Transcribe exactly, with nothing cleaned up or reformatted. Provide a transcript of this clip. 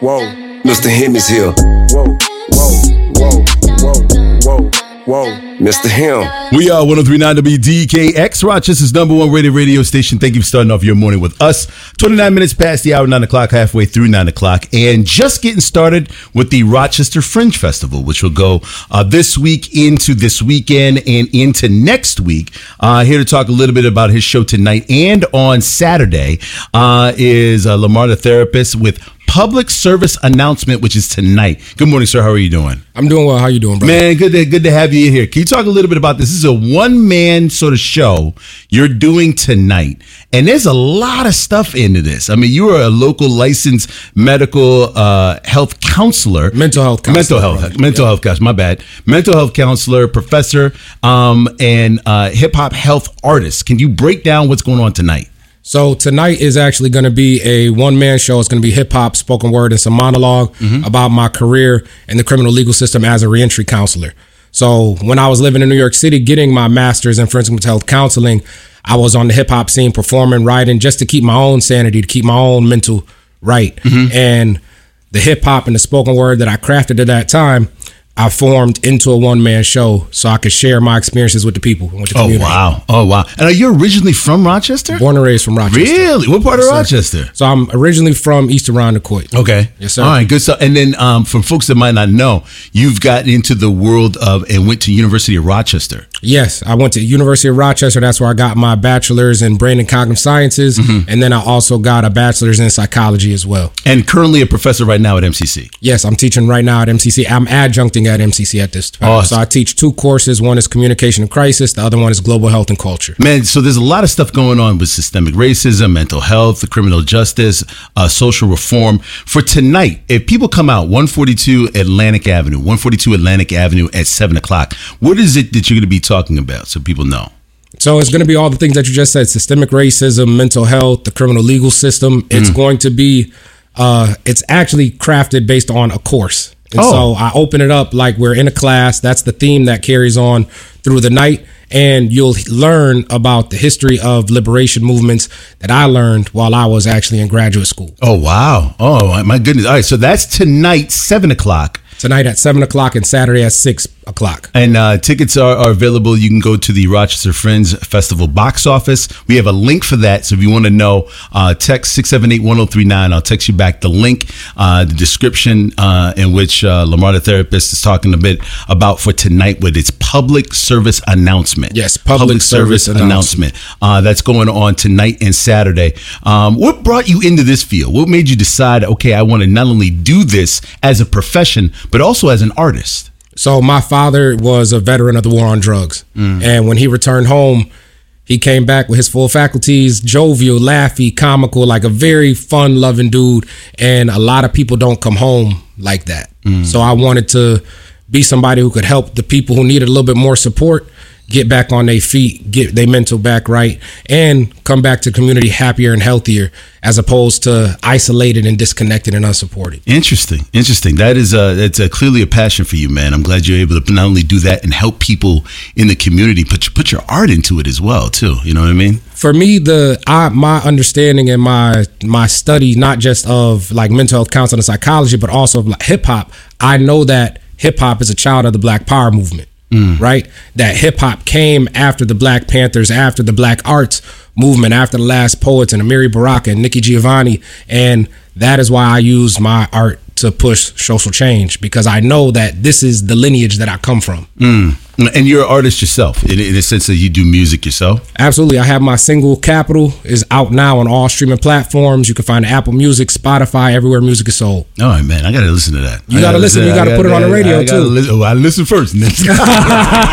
whoa, Mister Hemmy's here. Whoa, whoa, whoa, whoa, whoa, whoa, Mister Hem. We are one oh three point nine W D K X, Rochester's number one rated radio station. Thank you for starting off your morning with us. twenty-nine minutes past the hour, nine o'clock, halfway through nine o'clock, and just getting started with the Rochester Fringe Festival, which will go uh, this week into this weekend and into next week. Uh, here to talk a little bit about his show tonight and on Saturday uh, is uh, Lamar the Therapist with public service announcement, which is tonight. Good morning, sir. How are you doing? I'm doing well. How you doing, bro? Man, good to, good to have you here. Can you talk a little bit about this? This is a one-man sort of show you're doing tonight, and there's a lot of stuff into this. I mean, you are a local licensed medical uh, health counselor. Mental health counselor. Mental health. Brother. Mental yeah. health counselor. My bad. Mental health counselor, professor, um, and uh, hip-hop health artist. Can you break down what's going on tonight? So tonight is actually going to be a one-man show. It's going to be hip-hop, spoken word, and some monologue mm-hmm. about my career in the criminal legal system as a reentry counselor. So when I was living in New York City, getting my master's in forensic mental health counseling, I was on the hip-hop scene performing, writing, just to keep my own sanity, to keep my own mental right. Mm-hmm. And the hip-hop and the spoken word that I crafted at that time, I formed into a one-man show so I could share my experiences with the people, with the community. Oh, wow. Oh, wow. And are you originally from Rochester? Born and raised from Rochester. Really? What part yes, of sir. Rochester? So I'm originally from East Irondequoit. Okay. Yes, sir. All right, good stuff. And then um, for folks that might not know, you've gotten into the world of and went to University of Rochester. Yes, I went to University of Rochester. That's where I got my bachelor's in brain and cognitive sciences. Mm-hmm. And then I also got a bachelor's in psychology as well. And currently a professor right now at M C C. Yes, I'm teaching right now at M C C. I'm adjuncting at M C C at this time. Awesome. So I teach two courses. One is communication and crisis. The other one is global health and culture. Man, so there's a lot of stuff going on with systemic racism, mental health, the criminal justice, uh, social reform. For tonight, if people come out, one forty-two Atlantic Avenue, one forty-two Atlantic Avenue at seven o'clock, what is it that you're going to be talking about so people know? So it's going to be all the things that you just said: systemic racism, mental health, the criminal legal system. It's mm. going to be, uh, it's actually crafted based on a course. And oh. so I open it up like we're in a class. That's the theme that carries on through the night. And you'll learn about the history of liberation movements that I learned while I was actually in graduate school. Oh, wow. Oh, my goodness. All right. So that's tonight, seven o'clock. Tonight at seven o'clock and Saturday at six o'clock. And uh, tickets are, are available. You can go to the Rochester Fringe Festival box office. We have a link for that. So if you want to know, uh, text six seven eight, one oh three nine. I'll text you back the link, uh, the description uh, in which uh, Lamar the Therapist is talking a bit about for tonight with its public service announcement. Yes, public, public service, service announcement. announcement. Uh, that's going on tonight and Saturday. Um, what brought you into this field? What made you decide, okay, I want to not only do this as a profession, but also as an artist? So my father was a veteran of the war on drugs. Mm. And when he returned home, he came back with his full faculties, jovial, laughy, comical, like a very fun loving dude. And a lot of people don't come home like that. Mm. So I wanted to be somebody who could help the people who needed a little bit more support get back on their feet, get their mental back right, and come back to community happier and healthier, as opposed to isolated and disconnected and unsupported. Interesting. Interesting. That is a, it's a, clearly a passion for you, man. I'm glad you're able to not only do that and help people in the community, but you put your art into it as well, too. You know what I mean? For me, the I, my understanding and my my study, not just of like mental health counseling and psychology, but also of like hip hop, I know that hip hop is a child of the Black Power movement. Mm. Right? That hip hop came after the Black Panthers, after the Black Arts movement, after the Last Poets and Amiri Baraka and Nikki Giovanni. And that is why I use my art to push social change, because I know that this is the lineage that I come from. Mm. And you're an artist yourself, in, in the sense that you do music yourself? Absolutely. I have my single, Capital, is out now on all streaming platforms. You can find Apple Music, Spotify, everywhere music is sold. All right, man. I got to listen to that. You got to listen. You got to put it on the radio, too. Listen, oh, I listen first.